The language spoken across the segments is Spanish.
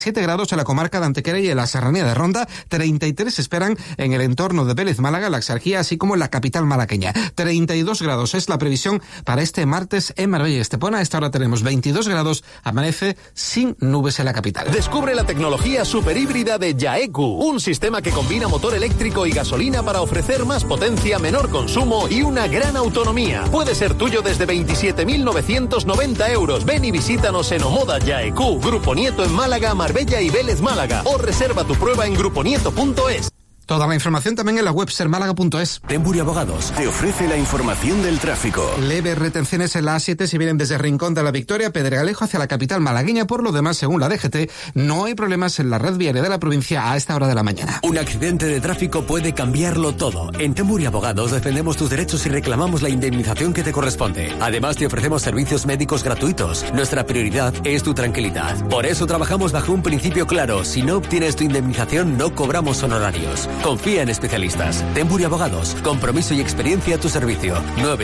7 grados en la comarca de Antequera y en la serranía de Ronda, 33 se esperan en el entorno de Vélez, Málaga, la Exarquía, así como en la capital malagueña. 32 grados es la previsión para este martes en Marbella y Estepona. A esta hora tenemos 22 grados, amanece sin nubes en la capital. Descubre la tecnología superhíbrida de Yaeku, un sistema que combina motor eléctrico y gasolina para ofrecer más potencia, menor consumo y una gran autonomía. Puede ser tuyo desde 27.990 euros. Ven y visítanos en Omoda Yaeku, Grupo Nieto en Málaga, Marbella y Vélez, Málaga, o reserva tu prueba en gruponieto.es. Toda la información también en la web sermálaga.es. Temburi Abogados te ofrece la información del tráfico. Leves retenciones en la A7 si vienen desde Rincón de la Victoria, Pedregalejo hacia la capital malagueña. Por lo demás, según la DGT, no hay problemas en la red viaria de la provincia a esta hora de la mañana. Un accidente de tráfico puede cambiarlo todo. En Temburi Abogados defendemos tus derechos y reclamamos la indemnización que te corresponde. Además, te ofrecemos servicios médicos gratuitos. Nuestra prioridad es tu tranquilidad. Por eso trabajamos bajo un principio claro. Si no obtienes tu indemnización, no cobramos honorarios. Confía en especialistas. Temburi Abogados. Compromiso y experiencia a tu servicio.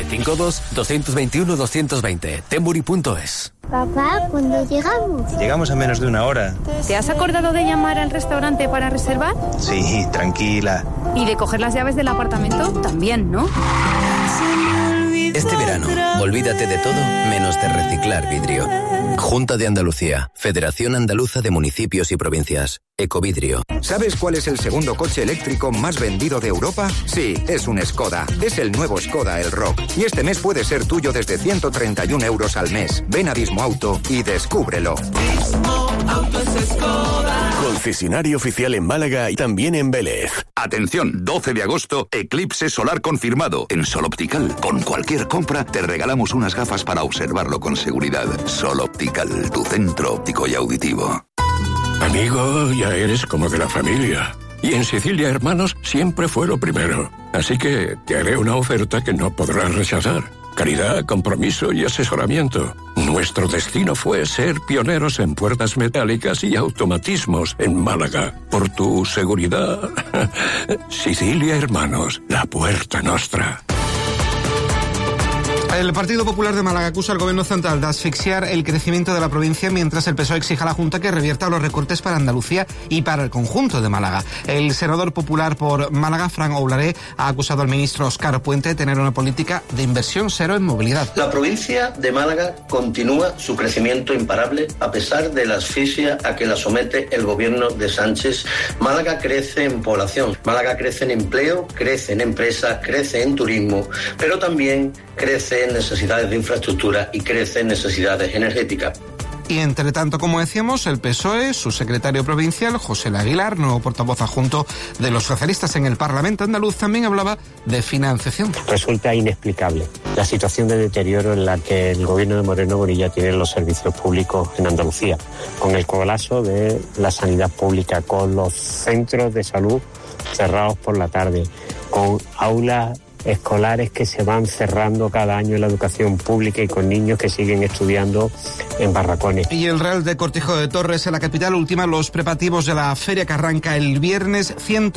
952-221-220. Temburi.es. Papá, ¿cuándo llegamos? Llegamos a menos de una hora. ¿Te has acordado de llamar al restaurante para reservar? Sí, tranquila. ¿Y de coger las llaves del apartamento? También, ¿no? Este verano, olvídate de todo menos de reciclar vidrio. Junta de Andalucía, Federación Andaluza de Municipios y Provincias, Ecovidrio. ¿Sabes cuál es el segundo coche eléctrico más vendido de Europa? Sí, es un Skoda. Es el nuevo Skoda Elroq. Y este mes puede ser tuyo desde 131 euros al mes. Ven a Vismo Auto y descúbrelo. Vismo Auto es Skoda. Concesionario oficial en Málaga y también en Vélez. Atención, 12 de agosto, eclipse solar confirmado. En Sol Optical, con cualquier compra, te regalamos unas gafas para observarlo con seguridad. Sol Optical, tu centro óptico y auditivo. Amigo, ya eres como de la familia. Y en Sicilia Hermanos siempre fue lo primero. Así que te haré una oferta que no podrás rechazar. Calidad, compromiso y asesoramiento. Nuestro destino fue ser pioneros en puertas metálicas y automatismos en Málaga. Por tu seguridad. Sicilia Hermanos, la puerta nostra. El Partido Popular de Málaga acusa al Gobierno central de asfixiar el crecimiento de la provincia, mientras el PSOE exige a la Junta que revierta los recortes para Andalucía y para el conjunto de Málaga. El senador popular por Málaga, Fran Oularé, ha acusado al ministro Óscar Puente de tener una política de inversión cero en movilidad. La provincia de Málaga continúa su crecimiento imparable a pesar de la asfixia a que la somete el gobierno de Sánchez. Málaga crece en población, Málaga crece en empleo, crece en empresas, crece en turismo, pero también crece en necesidades de infraestructura y crece en necesidades energéticas. Y entre tanto, como decíamos, el PSOE, su secretario provincial, José Aguilar, nuevo portavoz adjunto de los socialistas en el Parlamento andaluz, también hablaba de financiación. Resulta inexplicable la situación de deterioro en la que el gobierno de Moreno Bonilla tiene los servicios públicos en Andalucía, con el colapso de la sanidad pública, con los centros de salud cerrados por la tarde, con aulas escolares que se van cerrando cada año en la educación pública y con niños que siguen estudiando en barracones. Y el Real de Cortijo de Torres, en la capital, ultima los preparativos de la feria que arranca el viernes.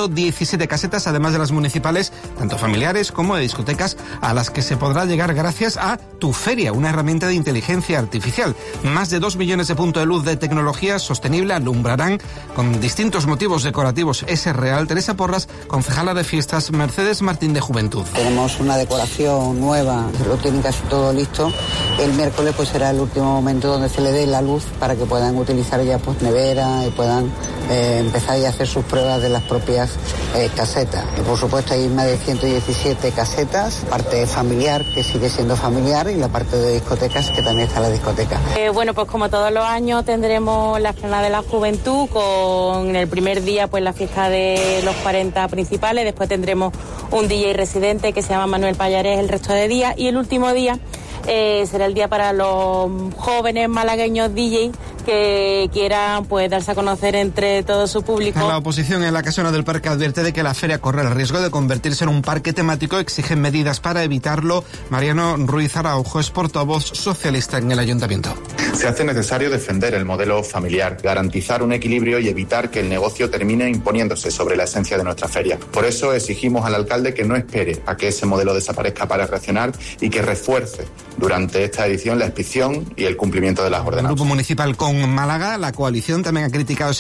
117 casetas, además de las municipales, tanto familiares como de discotecas, a las que se podrá llegar gracias a Tu Feria, una herramienta de inteligencia artificial. Más de 2 millones de puntos de luz de tecnología sostenible alumbrarán con distintos motivos decorativos ese Real. Teresa Porras, concejala de fiestas, Mercedes Martín de Juventud. Tenemos una decoración nueva, lo tienen casi todo listo. El miércoles pues será el último momento donde se le dé la luz para que puedan utilizar ya pues nevera y puedan empezar ya a hacer sus pruebas de las propias casetas. Y por supuesto hay más de 117 casetas, parte familiar que sigue siendo familiar y la parte de discotecas que también está la discoteca. Bueno, pues como todos los años tendremos la Esplanada de la Juventud con el primer día pues la fiesta de los 40 principales, después tendremos un DJ residente que se llama Manuel Payares el resto de días y el último día será el día para los jóvenes malagueños DJ que quieran pues darse a conocer entre todo su público. La oposición en la Casona del Parque advierte de que la feria corre el riesgo de convertirse en un parque temático. Exigen medidas para evitarlo. Mariano Ruiz Araujo es portavoz socialista en el ayuntamiento. Se hace necesario defender el modelo familiar, garantizar un equilibrio y evitar que el negocio termine imponiéndose sobre la esencia de nuestra feria. Por eso exigimos al alcalde que no espere a que ese modelo desaparezca para reaccionar y que refuerce durante esta edición la inspección y el cumplimiento de las ordenanzas. Grupo Municipal con Málaga, la coalición también ha criticado